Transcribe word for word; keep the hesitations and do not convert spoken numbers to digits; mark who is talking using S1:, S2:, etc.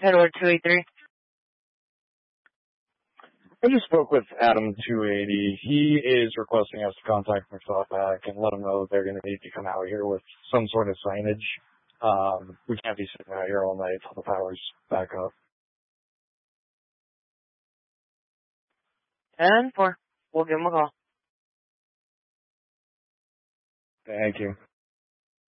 S1: Edward two eight three.
S2: I just spoke with Adam two eighty. He is requesting us to contact McSawback and let them know that they're going to need to come out here with some sort of signage. Um, we can't be sitting out here all night till the power's back up.
S1: ten four. We'll give him a call.
S2: Thank you.